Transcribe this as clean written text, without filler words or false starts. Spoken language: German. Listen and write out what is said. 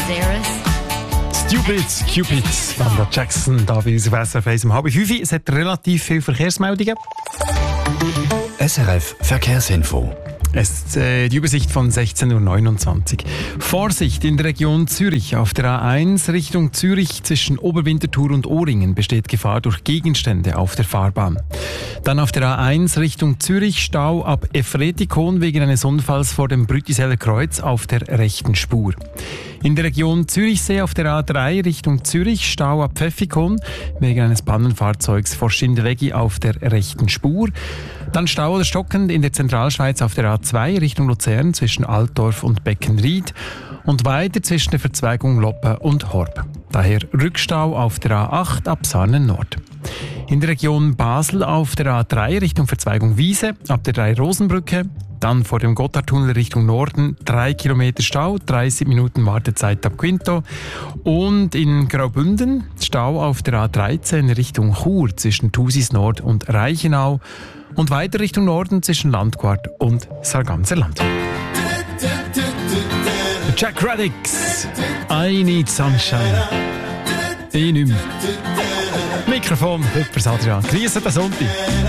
Stupid Cupids, Wanda Jackson, da bei uns auf SRF 1 um 4:30. Es hat relativ viele Verkehrsmeldungen. SRF Verkehrsinfo. Es ist die Übersicht von 16.29 Uhr. Vorsicht in der Region Zürich. Auf der A1 Richtung Zürich zwischen Oberwinterthur und Ohringen besteht Gefahr durch Gegenstände auf der Fahrbahn. Dann auf der A1 Richtung Zürich Stau ab Efretikon wegen eines Unfalls vor dem Brütiseller Kreuz auf der rechten Spur. In der Region Zürichsee auf der A3 Richtung Zürich Stau ab Pfäffikon wegen eines Pannenfahrzeugs vor Schindellegi auf der rechten Spur. Dann Stau oder stockend in der Zentralschweiz auf der A2 Richtung Luzern zwischen Altdorf und Beckenried und weiter zwischen der Verzweigung Loppe und Horb. Daher Rückstau auf der A8 ab Sarnen Nord. In der Region Basel auf der A3 Richtung Verzweigung Wiese ab der 3-Rosenbrücke. Dann vor dem Gotthardtunnel Richtung Norden 3 Kilometer Stau, 30 Minuten Wartezeit ab Quinto. Und in Graubünden Stau auf der A13 Richtung Chur zwischen Thusis Nord und Reichenau. Und weiter Richtung Norden zwischen Landquart und Sarganserland. Jack Radix, I Need Sunshine. Ich nicht mehr. Mikrofon, Hüppers Adrian. Grüße den Sonntag.